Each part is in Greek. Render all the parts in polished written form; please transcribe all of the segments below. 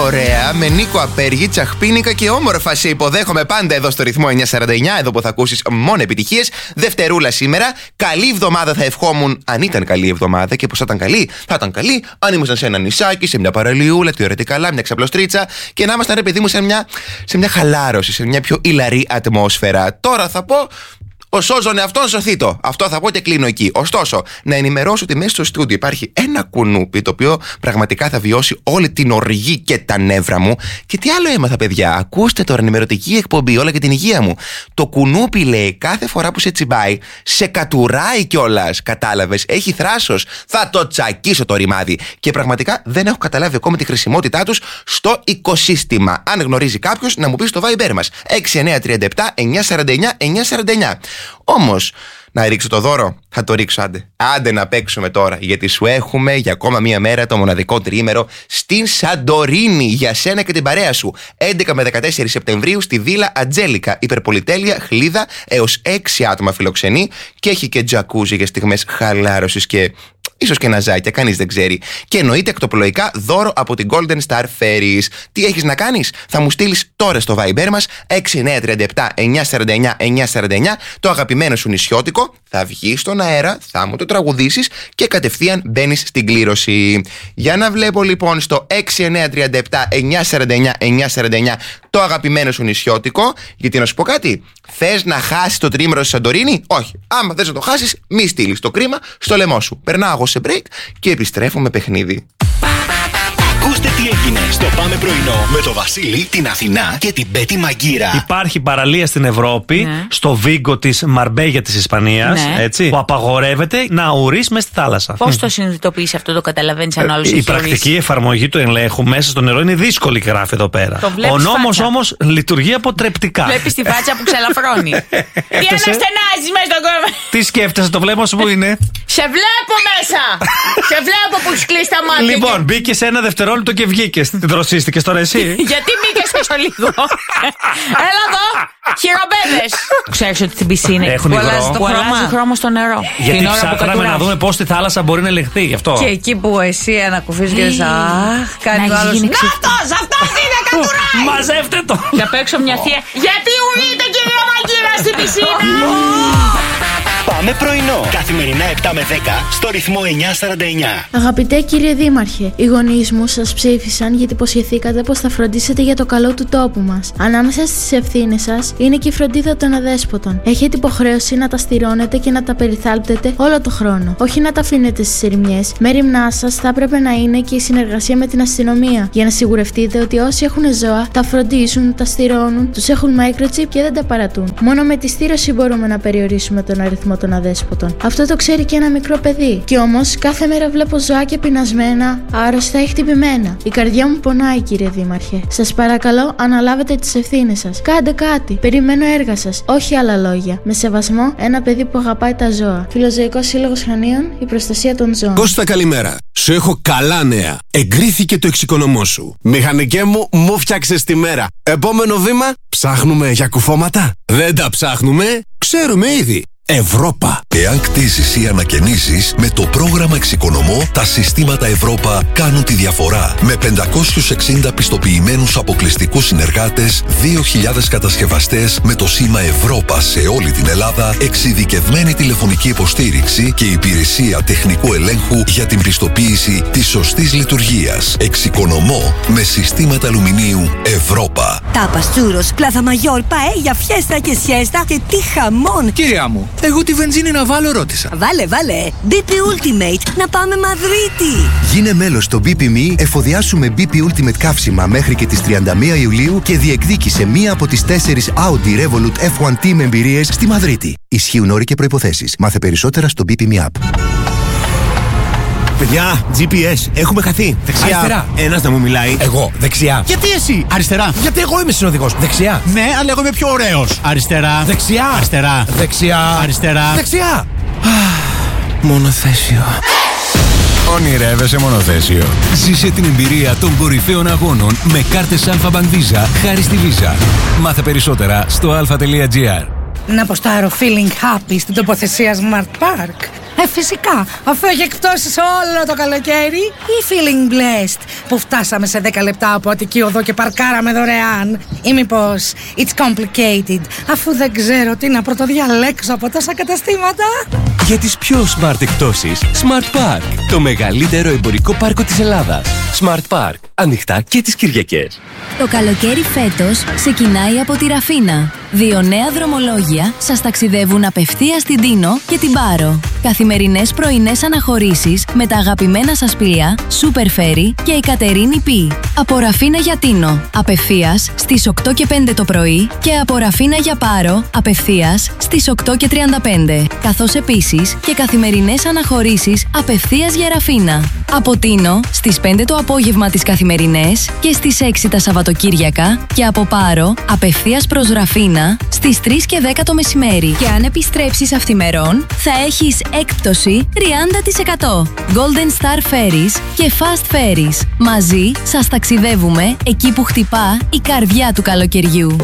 ωραία με Νίκο Απέργη, τσαχπίνικα και όμορφα. Σε υποδέχομαι πάντα εδώ στο ρυθμό 949, εδώ που θα ακούσεις μόνο επιτυχίες. Δευτερούλα σήμερα. Καλή εβδομάδα θα ευχόμουν, αν ήταν καλή εβδομάδα, και πως θα ήταν καλή. Θα ήταν καλή αν ήμασταν σε ένα νησάκι, σε μια παραλιούλα, θεωρητικά καλά, μια ξαπλωστρίτσα, και να ήμασταν, ρε παιδί μου, σε μια χαλάρωση, σε μια πιο ηλαρή ατμόσφαιρα. Τώρα θα πω. Ο σώζον εαυτόν σωθήτο. Αυτό θα πω και κλείνω εκεί. Ωστόσο, να ενημερώσω ότι μέσα στο στούντιο υπάρχει ένα κουνούπι το οποίο πραγματικά θα βιώσει όλη την οργή και τα νεύρα μου. Και τι άλλο έμαθα, παιδιά. Ακούστε τώρα, ενημερωτική εκπομπή, όλα για την υγεία μου. Το κουνούπι, λέει, κάθε φορά που σε τσιμπάει, σε κατουράει κιόλας. Κατάλαβες, έχει θράσος. Θα το τσακίσω το ρημάδι. Και πραγματικά δεν έχω καταλάβει ακόμα τη χρησιμότητά τους στο οικοσύστημα. Αν γνωρίζει κάποιος, να μου πει στο Viber μας. 6937 949 949. Όμως, να ρίξω το δώρο, θα το ρίξω, άντε να παίξουμε τώρα, γιατί σου έχουμε για ακόμα μία μέρα το μοναδικό τριήμερο στην Σαντορίνη για σένα και την παρέα σου. 11 με 14 Σεπτεμβρίου στη Βίλα Ατζέλικα, υπερπολιτέλεια, Χλίδα, έως 6 άτομα φιλοξενεί και έχει και τζακούζι για στιγμές χαλάρωσης και ίσως και ναζάκια, κανείς δεν ξέρει. Και εννοείται εκτοπλοϊκά δώρο από την Golden Star Ferries. Τι έχεις να κάνεις? Θα μου στείλεις τώρα στο Viber μας 6937 949 949 το αγαπημένο σου νησιώτικο, θα βγει στον αέρα, θα μου το τραγουδήσεις και κατευθείαν μπαίνεις στην κλήρωση. Για να βλέπω λοιπόν στο 6937 949 949 το αγαπημένο σου νησιώτικο, γιατί να σου πω κάτι, θες να χάσεις το τριήμερο στη Σαντορίνη? Όχι. Άμα θες να το χάσεις, μη στείλεις το κρίμα στο λαιμό σου. Περνάω εγώ σε break και επιστρέφω με παιχνίδι. Ακούστε τι έγινε στο Πάμε Πρωινό με το Βασίλη, την Αθηνά και την Πέτη Μαγκύρα. Υπάρχει παραλία στην Ευρώπη, στο Βίγκο της Μαρμπέγια της Ισπανίας, έτσι, που απαγορεύεται να ουρείς μες στη θάλασσα. Πώς το συνειδητοποιείς αυτό, το καταλαβαίνεις αν όλος η πρακτική εφαρμογή του ελέγχου μέσα στο νερό είναι δύσκολη, γράφει εδώ πέρα. Ο νόμος όμως λειτουργεί αποτρεπτικά. Βλέπεις τη φάτσα που ξαλαφρώνει. Τι αναστενάζεις μέσα στον κόμμα. Τι σκέφτεσαι, το βλέμμα σου που είναι? Σε βλέπω μέσα! Σε βλέπω που έχεις κλείσει τα μάτια. Λοιπόν, μπήκε σε ένα δευτερόλεπτο και βγήκες. Την δροσίστηκες τώρα εσύ? Γιατί μπήκες πίσω λίγο? Έλα εδώ! Χειρομπέδες! Ξέρεις ότι στην πισίνα που αλλάζει χρώμα στο νερό. Γιατί ψάχναμε να δούμε πώς τη θάλασσα μπορεί να ελεγχθεί, γι' αυτό. Και εκεί που εσύ ανακουφίζεις και λες, αχ, κάνει το άλλο. Να'τος! Αυτός είναι, κατουράει! Μαζεύτε το! Να παίξω μια θεία. Γιατί ουρείτε, κυρία Μαγκύρα, στην πισίνα? Πάμε πρωινό. Καθημερινά 7 με 10 στο ρυθμό 949. Αγαπητέ κύριε Δήμαρχε, οι γονείς μου σας ψήφισαν γιατί υποσχεθήκατε πως θα φροντίσετε για το καλό του τόπου μας. Ανάμεσα στις ευθύνες σας είναι και η φροντίδα των αδέσποτων. Έχετε υποχρέωση να τα στηρώνετε και να τα περιθάλπτετε όλο το χρόνο. Όχι να τα αφήνετε στις ερημιές. Μέριμνά σας θα έπρεπε να είναι και η συνεργασία με την αστυνομία. Για να σιγουρευτείτε ότι όσοι έχουν ζώα τα φροντίζουν, τα στηρώνουν, τους έχουν microchip και δεν τα παρατούν. Μόνο με τη στήρωση μπορούμε να περιορίσουμε τον αριθμό των αδέσποτων. Αυτό το ξέρει και ένα μικρό παιδί. Κι όμως κάθε μέρα βλέπω ζωάκια πεινασμένα, άρρωστα ή χτυπημένα. Η καρδιά μου πονάει, κύριε Δήμαρχε. Σας παρακαλώ, αναλάβετε τις ευθύνες σας. Κάντε κάτι. Περιμένω έργα σας. Όχι άλλα λόγια. Με σεβασμό, ένα παιδί που αγαπάει τα ζώα. Φιλοζωικός Σύλλογος Χανίων, η προστασία των ζώων. Κώστα, καλημέρα. Σου έχω καλά νέα. Εγκρίθηκε το εξοικονομώ σου. Μηχανικέ μου φτιάξες τη μέρα. Επόμενο βήμα, ψάχνουμε για κουφώματα. Δεν τα ψάχνουμε, ξέρουμε ήδη. Ευρώπα. Εάν κτίσεις ή ανακαινήσεις, με το πρόγραμμα Εξοικονομώ, τα συστήματα Ευρώπα κάνουν τη διαφορά. Με 560 πιστοποιημένους αποκλειστικούς συνεργάτες, 2.000 κατασκευαστές με το σήμα Ευρώπα σε όλη την Ελλάδα, εξειδικευμένη τηλεφωνική υποστήριξη και υπηρεσία τεχνικού ελέγχου για την πιστοποίηση της σωστής λειτουργίας. Εξοικονομώ με συστήματα αλουμινίου Ευρώπα. Τάπας, τσούρος, πλάθα μαγιόρ, παέλια, φιέστα και σιέστα και τι χαμόν! Κυρία μου, εγώ τη βενζίνη να βάλω ρώτησα. Βάλε. BP Ultimate, να πάμε Μαδρίτη. Γίνε μέλος στο BP.me, εφοδιάσου με BP Ultimate καύσιμα μέχρι και τις 31 Ιουλίου και διεκδίκησε μία από τις 4 Audi Revolut F1 Team εμπειρίες στη Μαδρίτη. Ισχύουν όροι και προϋποθέσεις. Μάθε περισσότερα στο BP.me app. Παιδιά, GPS, έχουμε χαθεί. Δεξιά. Αριστερά. Ένας να μου μιλάει. Εγώ. Δεξιά. Γιατί εσύ? Αριστερά. Γιατί εγώ είμαι συνοδηγός. Δεξιά. Ναι, αλλά εγώ είμαι πιο ωραίος. Αριστερά. Δεξιά. Αριστερά. Δεξιά. Αριστερά. Δεξιά. Μονοθέσιο. Ονειρεύεσαι μονοθέσιο? Ζήσε την εμπειρία των κορυφαίων αγώνων με κάρτες Alpha Bank Visa χάρη στη Visa. Μάθε περισσότερα στο alpha.gr. Να αποστάρω feeling happy στην τοποθεσία Smart Park. Φυσικά, αφού έχει εκπτώσεις όλο το καλοκαίρι. Ή feeling blessed που φτάσαμε σε 10 λεπτά από Αττική Οδό και παρκάραμε δωρεάν. Ή μήπως it's complicated, αφού δεν ξέρω τι να πρωτοδιαλέξω από τόσα καταστήματα. Για τις πιο smart εκπτώσεις, Smart Park, το μεγαλύτερο εμπορικό πάρκο της Ελλάδας. Smart Park, ανοιχτά και τις Κυριακές. Το καλοκαίρι φέτος ξεκινάει από τη Ραφίνα. 2 νέα δρομολόγια σας ταξιδεύουν απευθείας στην Τίνο και την Πάρο. Καθημερινές πρωινές αναχωρήσεις με τα αγαπημένα σας πλοία Super Ferry και η Κατερίνη Π. Από Ραφίνα για Τίνο, απευθείας στις 8 και 5 το πρωί και από Ραφίνα για Πάρο, απευθείας στις 8 και 35. Καθώς επίσης και καθημερινές αναχωρήσεις απευθείας για Ραφίνα. Από Τίνο στις 5 το απόγευμα τις καθημερινές και στις 6 τα Σαββατοκύριακα και από Πάρο απευθείας προς Ραφίνα στις 3 και 10 το μεσημέρι. Και αν επιστρέψεις αυθημερών θα έχεις έκπτωση 30%. Golden Star Ferries και Fast Ferries. Μαζί σας ταξιδεύουμε εκεί που χτυπά η καρδιά του καλοκαιριού.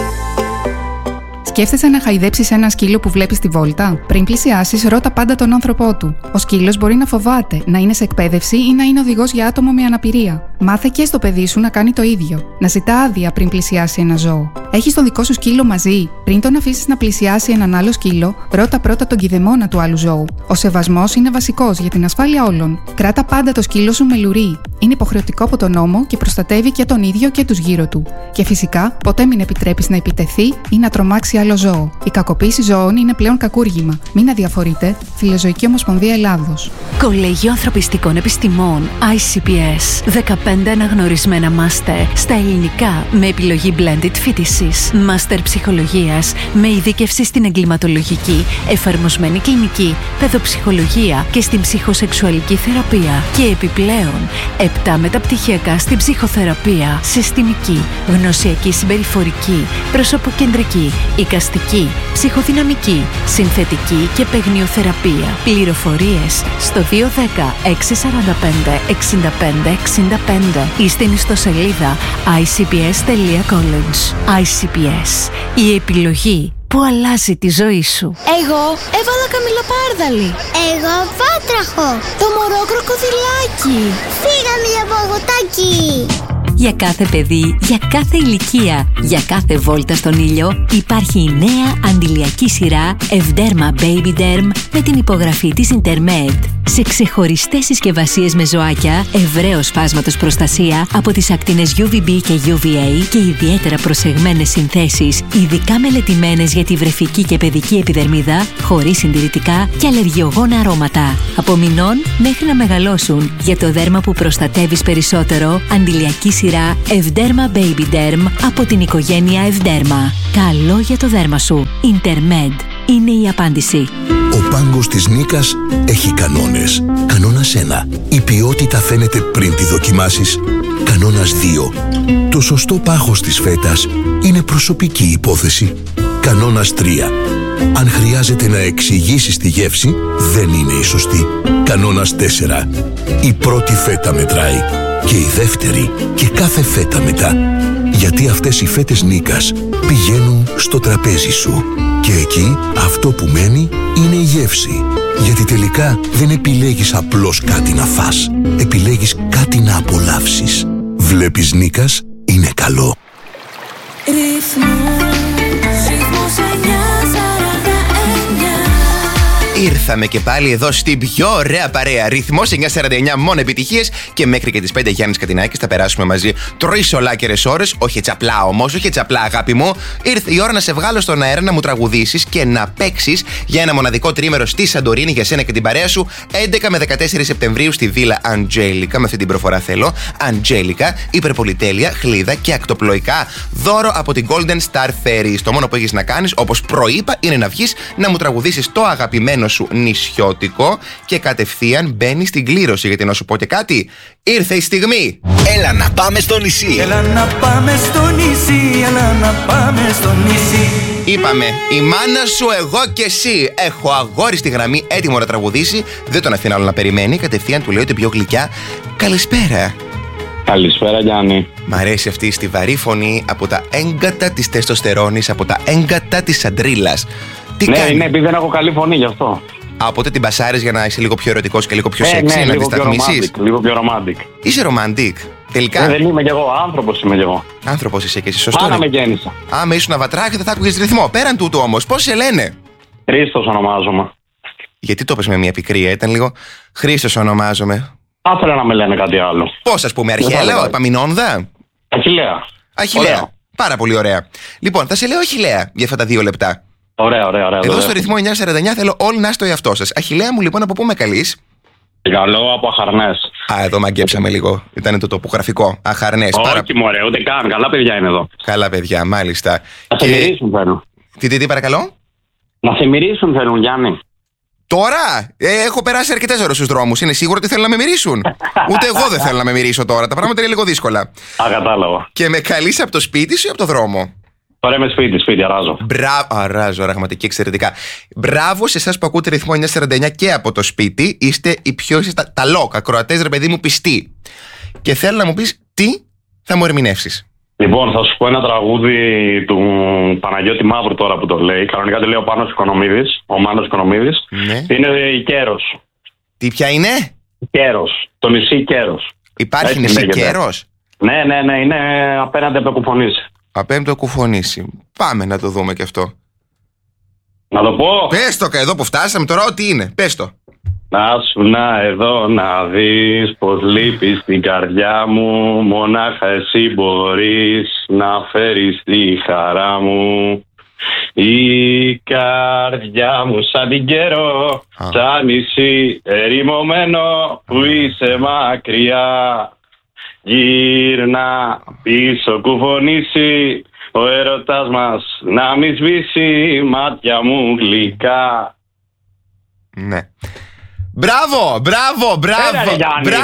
Σκέφτεσαι να χαϊδέψεις ένα σκύλο που βλέπεις στη βόλτα? Πριν πλησιάσεις, ρώτα πάντα τον άνθρωπό του. Ο σκύλος μπορεί να φοβάται, να είναι σε εκπαίδευση ή να είναι οδηγός για άτομο με αναπηρία. Μάθε και στο παιδί σου να κάνει το ίδιο. Να ζητά άδεια πριν πλησιάσει ένα ζώο. Έχεις τον δικό σου σκύλο μαζί? Πριν τον αφήσεις να πλησιάσει έναν άλλο σκύλο, ρώτα πρώτα τον κηδεμόνα του άλλου ζώου. Ο σεβασμός είναι βασικός για την ασφάλεια όλων. Κράτα πάντα το σκύλο σου με λουρί. Είναι υποχρεωτικό από τον νόμο και προστατεύει και τον ίδιο και τους γύρω του. Και φυσικά, ποτέ μην επιτρέπεις να επιτεθεί ή να τρομάξει άλλο ζώο. Η κακοποίηση ζώων είναι πλέον κακούργημα. Μην αδιαφορείτε. Φιλοζωική Ομοσπονδία Ελλάδος. Κολέγιο Ανθρωπιστικών Επιστημών ICPS. 15 αναγνωρισμένα μάστερ στα ελληνικά με επιλογή blended φοιτησής. Μάστερ ψυχολογίας με ειδίκευση στην εγκληματολογική, εφαρμοσμένη κλινική, παιδοψυχολογία και στην ψυχοσεξουαλική θεραπεία. Και επιπλέον 7 μεταπτυχιακά στην ψυχοθεραπεία, συστημική, γνωσιακή συμπεριφορική, προσωποκεντρική, εικαστική, ψυχοδυναμική, συνθετική και παιγνιοθεραπεία. Πληροφορίες στο 210 645 65 65 ή στην ιστοσελίδα icps.college. ICPS. Η επιλογή που αλλάζει τη ζωή σου. Εγώ έβαλα καμιλοπάρδαλη. Εγώ βάτραχο. Το μωρό κροκοδιλάκι. Φύγαμε για παγωτάκι. Για κάθε παιδί, για κάθε ηλικία, για κάθε βόλτα στον ήλιο υπάρχει η νέα αντιλιακή σειρά Evderma Baby Derm με την υπογραφή της Intermed. Σε ξεχωριστές συσκευασίες με ζωάκια, ευρέως φάσματος προστασία από τις ακτίνες UVB και UVA και ιδιαίτερα προσεγμένες συνθέσεις, ειδικά μελετημένες για τη βρεφική και παιδική επιδερμίδα, χωρίς συντηρητικά και αλλεργιογόνα αρώματα. Από μηνών μέχρι να μεγαλώσουν, για το δέρμα που προστατεύεις περισσότερο, αντιλιακή σειρά Evderma Baby Derm από την οικογένεια Evderma. Καλό για το δέρμα σου. Intermed είναι η απάντηση. Ο πάγκος της Νίκας έχει κανόνες. Κανόνας 1. Η ποιότητα φαίνεται πριν τη δοκιμάσεις. Κανόνας 2. Το σωστό πάχος της φέτας είναι προσωπική υπόθεση. Κανόνας 3. Αν χρειάζεται να εξηγήσεις τη γεύση, δεν είναι η σωστή. Κανόνας 4. Η πρώτη φέτα μετράει και η δεύτερη και κάθε φέτα μετά. Γιατί αυτές οι φέτες Νίκας πηγαίνουν στο τραπέζι σου. Και εκεί αυτό που μένει είναι η γεύση. Γιατί τελικά δεν επιλέγεις απλώς κάτι να φας. Επιλέγεις κάτι να απολαύσεις. Βλέπεις Νίκας, είναι καλό. Ήρθαμε και πάλι εδώ στην πιο ωραία παρέα. Ρυθμός 949, μόνο επιτυχίες. Και μέχρι και τις 5 Γιάννης Κατινάκης θα περάσουμε μαζί 3 ολάκερες ώρες. Όχι έτσι απλά όμως, όχι έτσι απλά αγάπη μου. Ήρθε η ώρα να σε βγάλω στον αέρα να μου τραγουδήσεις και να παίξεις για ένα μοναδικό τρίμερο στη Σαντορίνη για σένα και την παρέα σου. 11 με 14 Σεπτεμβρίου στη Βίλα Αντζέλικα. Με αυτή την προφορά θέλω. Αντζέλικα, υπερπολιτέλεια, χλίδα και ακτοπλοϊκά. Δώρο από την Golden Star Ferries. Το μόνο που έχεις να κάνεις, όπως προείπα, είναι να βγεις να μου τραγουδήσεις το αγαπημένο σου νησιώτικο και κατευθείαν μπαίνει στην κλήρωση. Γιατί να σου πω και κάτι, ήρθε η στιγμή. Έλα να πάμε στο νησί. Έλα να πάμε στο νησί. Έλα να πάμε στο νησί. Είπαμε, η μάνα σου, εγώ και εσύ. Έχω αγόρι στη γραμμή έτοιμο να τραγουδήσει. Δεν τον αφήνω άλλο να περιμένει. Κατευθείαν του λέω την πιο γλυκιά καλησπέρα. Καλησπέρα Γιάννη. Μ' αρέσει αυτή η στιβαρή φωνή από τα έγκατα της τεστοστερόνης, από τα έγκατα της αντρίλας. Ναι, επειδή δεν έχω καλή φωνή γι' αυτό. Οπότε την πασάρεις για να είσαι λίγο πιο ερωτικός και λίγο πιο σεξy, να αντισταθμίσεις. Λίγο πιο romantic. Είσαι romantic. Τελικά. Δεν είμαι κι εγώ, άνθρωπος είμαι κι εγώ. Άνθρωπος είσαι και εσύ, σωστό. Άρα με γέννησα. Άμα ήσουν αβατράκι, δεν θα άκουγες ρυθμό. Πέραν τούτου όμως, πώς σε λένε? Χρήστος ονομάζομαι. Γιατί το πες με μια πικρία, ήταν λίγο. Χρήστος ονομάζομαι. Ήθελα να με λένε κάτι άλλο. Πώς, ας πούμε, αρχαία λέω, Επαμεινόνδα. Αχιλλέα. Αχιλλέα. Πάρα πολύ ωραία. Λοιπόν, θα σε λέω Αχιλλέα για αυτά τα 2 λεπτά. Ωραία. Εδώ στο ρυθμό 949 θέλω όλοι να είστε ο εαυτό σας. Αχιλλέα μου, λοιπόν, από πού με καλείς? Καλό, από Αχαρνές. Α, εδώ μαγκέψαμε λίγο. Ήταν το τοπογραφικό. Αχαρνές. Όχι, μωρέ, ούτε καν. Καλά παιδιά είναι εδώ. Καλά παιδιά, μάλιστα. Να σε μυρίσουν θέλουν. Τι, παρακαλώ? Να σε μυρίσουν θέλουν, Γιάννη. Τώρα! Έχω περάσει αρκετές ώρες στους δρόμους. Είναι σίγουρο ότι θέλουν να με μυρίσουν. Ούτε εγώ δεν θέλω να με μυρίσω τώρα. Τα πράγματα είναι λίγο δύσκολα. Κατάλαβα. Και με καλείς από το σπίτι σου ή από το δρόμο? Τώρα είμαι σπίτι, αράζω. Αράζω, πραγματική, εξαιρετικά. Μπράβο σε εσάς που ακούτε ρυθμό 949 και από το σπίτι. Είστε οι πιο τα λόγ, ακροατές, ρε παιδί μου, πιστοί. Και θέλω να μου πεις τι θα μου ερμηνεύσεις. Λοιπόν, θα σου πω ένα τραγούδι του Παναγιώτη Μαύρου τώρα που το λέει. Κανονικά το λέει ο Πάνος Οικονομίδης, ο Μάνος Οικονομίδης. Ναι. Είναι η Κέρος. Τι πια είναι? Κέρος. Το νησί Κέρος. Υπάρχει νησί Κέρος? Ναι, είναι απέναντι από το Κουφονήσι. Απέναντι το Κουφονήσι. Πάμε να το δούμε και αυτό. Να το πω. Πες το, εδώ που φτάσαμε τώρα, ό,τι είναι. Πες το. Να σου να εδώ να δεις πως λείπεις την καρδιά μου. Μονάχα εσύ μπορείς να φέρεις τη χαρά μου. Η καρδιά μου σαν την Κέρο, σαν νησί ερημωμένο που είσαι μακριά. Γύρνα πίσω Κουφονήσι, ο έρωτας μας να μη σβήσει, μάτια μου γλυκά. Ναι. Μπράβο! Έλα ρε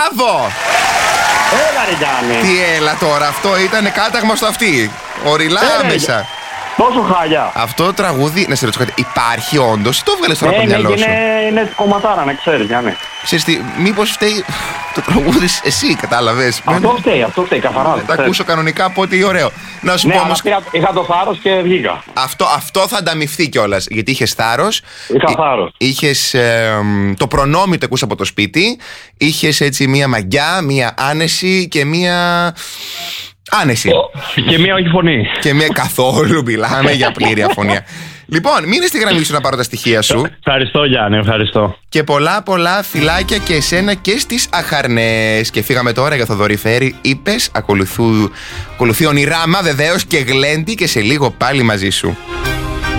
Γιάννη. Τι έλα τώρα, αυτό ήταν κάταγμα στο αυτί. Ορειλά άμεσα. Τόσο χάλια. Αυτό το τραγούδι, να σε ρωτήσω κάτι, υπάρχει όντως ή το έβγαλες τώρα από το μυαλό σου? Είναι κομματάρα, να ξέρεις, Γιάννη. Ξέρεις τι, μήπως φταίει το τραγούδι εσύ, κατάλαβες? Αυτό φταίει, καθαρά. Θα ακούσω κανονικά από ότι ωραίο. Να σου πω όμως. Είχα το θάρρος και βγήκα. Αυτό θα ανταμυφθεί κιόλας. Γιατί είχες θάρρος. Είχα θάρρος. Είχες το προνόμιο το ακούς από το σπίτι. Είχες έτσι μία μαγιά, μία άνεση και μία. Άνεση. Και μία όχι φωνή. Και μία καθόλου, μιλάμε για πλήρη αφωνία. Λοιπόν, μείνε στη γραμμή σου να πάρω τα στοιχεία σου. Ευχαριστώ Γιάννη, ευχαριστώ. Και πολλά φιλάκια και εσένα και στις Αχαρνές. Και φύγαμε τώρα για Θοδωρή Φέρη. Είπες, ακολουθεί Ονειράμα βεβαίως και Γλέντι και σε λίγο πάλι μαζί σου.